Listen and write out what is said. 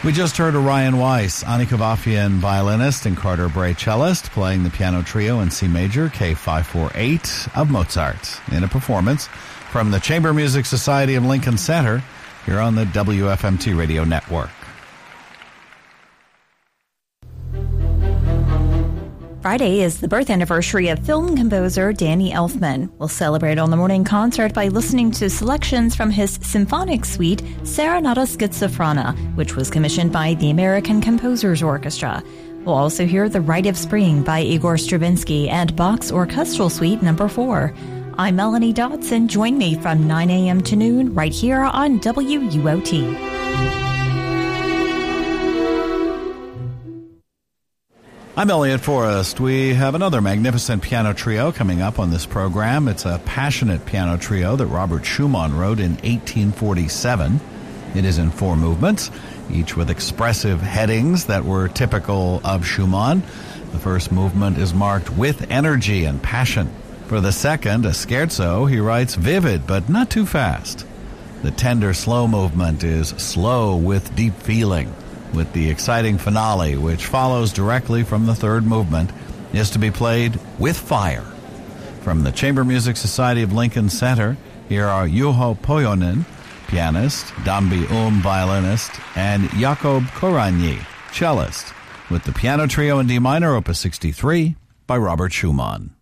We just heard Orion Weiss, Annika Vafian violinist and Carter Bray cellist, playing the piano trio in C major, K548 of Mozart, in a performance from the Chamber Music Society of Lincoln Center here on the WFMT Radio Network. Friday is the birth anniversary of film composer Danny Elfman. We'll celebrate on the morning concert by listening to selections from his symphonic suite, Serenata Schizophrenia, which was commissioned by the American Composers Orchestra. We'll also hear The Rite of Spring by Igor Stravinsky and Bach's Orchestral Suite No. 4. I'm Melanie Dotson. Join me from 9 a.m. to noon right here on WUOT. I'm Elliot Forrest. We have another magnificent piano trio coming up on this program. It's a passionate piano trio that Robert Schumann wrote in 1847. It is in 4 movements, each with expressive headings that were typical of Schumann. The first movement is marked with energy and passion. For the second, a scherzo, he writes vivid but not too fast. The tender, slow movement is slow with deep feeling. With the exciting finale, which follows directly from the third movement, is to be played with fire. From the Chamber Music Society of Lincoln Center, here are Juho Pojonen, pianist, Dambi violinist, and Jakob Koranyi, cellist, with the piano trio in D minor, Opus 63, by Robert Schumann.